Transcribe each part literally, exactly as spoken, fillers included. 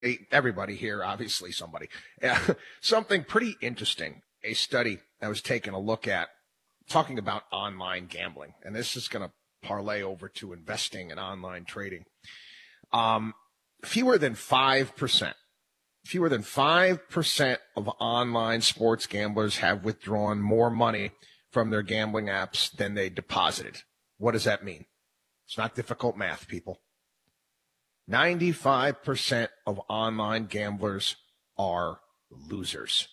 everybody here, obviously somebody, uh, something pretty interesting, a study I was taking a look at talking about online gambling. And this is going to parlay over to investing and online trading. Um, fewer than five percent, fewer than five percent of online sports gamblers have withdrawn more money from their gambling apps than they deposited. What does that mean? It's not difficult math, people. ninety-five percent of online gamblers are losers.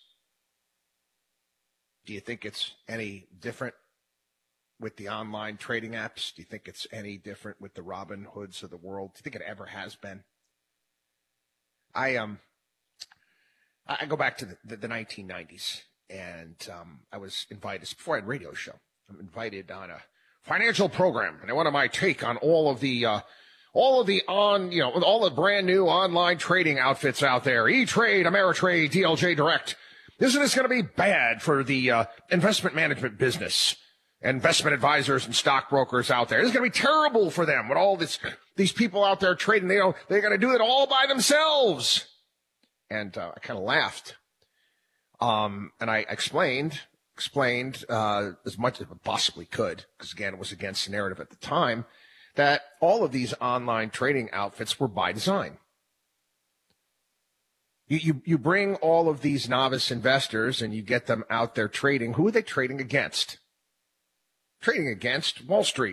Do you think it's any different with the online trading apps? Do you think it's any different with the Robin Hoods of the world? Do you think it ever has been? I um, I go back to the, the, the nineteen nineties, and um, I was invited, before I had a radio show, I'm invited on a financial program, and I wanted my take on all of the uh, all of the on, you know, all the brand new online trading outfits out there, E-Trade, Ameritrade, D L J Direct. Isn't this going to be bad for the uh, investment management business, investment advisors and stockbrokers out there? This is going to be terrible for them with all this, these people out there trading. They know they're going to do it all by themselves. And uh, I kind of laughed. Um, and I explained, explained uh, as much as I possibly could, because again, it was against the narrative at the time, that all of these online trading outfits were by design. You, you, you bring all of these novice investors and you get them out there trading. Who are they trading against? Trading against Wall Street.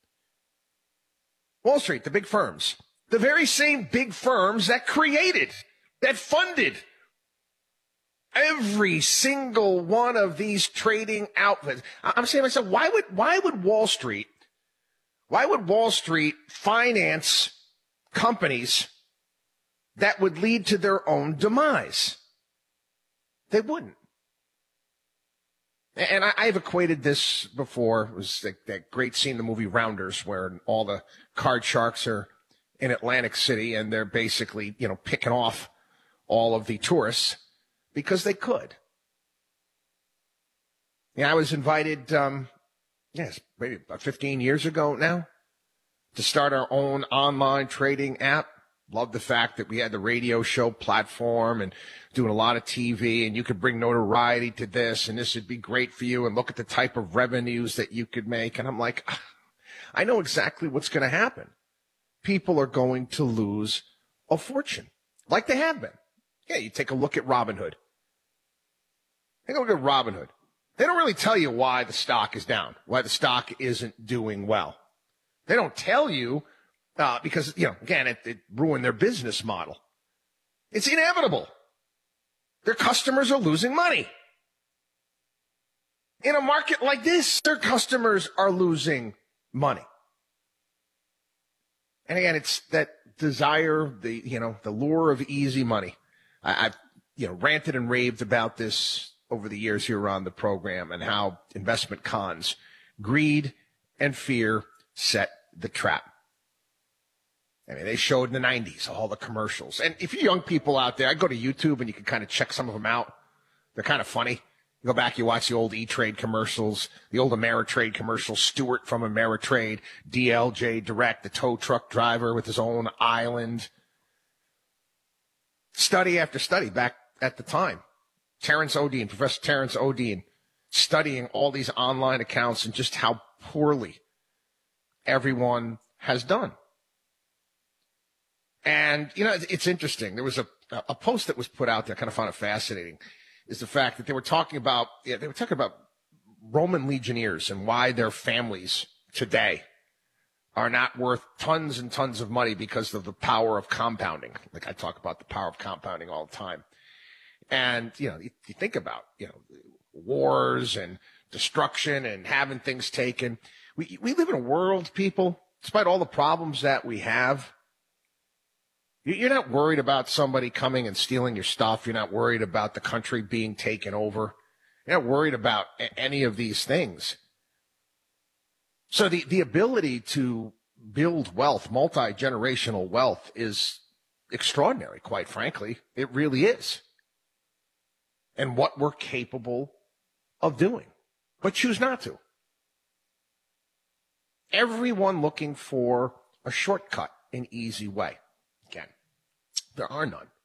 Wall Street, the big firms. The very same big firms that created, that funded every single one of these trading outfits. I'm saying to myself, why would, why would Wall Street, why would Wall Street finance companies that would lead to their own demise? They wouldn't. And I, I've equated this before. It was like that great scene in the movie Rounders where all the card sharks are in Atlantic City and they're basically, you know, picking off all of the tourists because they could. Yeah, I was invited, um, yes, maybe about fifteen years ago now, to start our own online trading app. Love the fact that we had the radio show platform and doing a lot of T V, and you could bring notoriety to this, and this would be great for you, and look at the type of revenues that you could make. And I'm like, I know exactly what's going to happen. People are going to lose a fortune, like they have been. Yeah, you take a look at Robinhood. Take a look at Robinhood. They don't really tell you why the stock is down, why the stock isn't doing well. They don't tell you Uh, because, you know, again, it, it ruined their business model. It's inevitable. Their customers are losing money. In a market like this, their customers are losing money. And again, it's that desire, the, you know, the lure of easy money. I, I've, you know, ranted and raved about this over the years here on the program and how investment cons, greed and fear set the trap. I mean, they showed in the nineties all the commercials. And if you young people out there, I go to YouTube and you can kind of check some of them out. They're kind of funny. You go back, you watch the old E-Trade commercials, the old Ameritrade commercials, Stewart from Ameritrade, D L J Direct, the tow truck driver with his own island. Study after study back at the time. Terrence O'Dean, Professor Terrence O'Dean, studying all these online accounts and just how poorly everyone has done. And, you know, it's interesting. There was a, a post that was put out there, I kind of found it fascinating, is the fact that they were talking about, yeah, they were talking about Roman legionnaires and why their families today are not worth tons and tons of money because of the power of compounding. Like I talk about the power of compounding all the time. And, you know, you, you think about, you know, wars and destruction and having things taken. We, we live in a world, people, despite all the problems that we have, you're not worried about somebody coming and stealing your stuff. You're not worried about the country being taken over. You're not worried about a- any of these things. So the, the ability to build wealth, multi-generational wealth, is extraordinary, quite frankly. It really is. And what we're capable of doing, but choose not to. Everyone looking for a shortcut, an easy way. Again, There are none.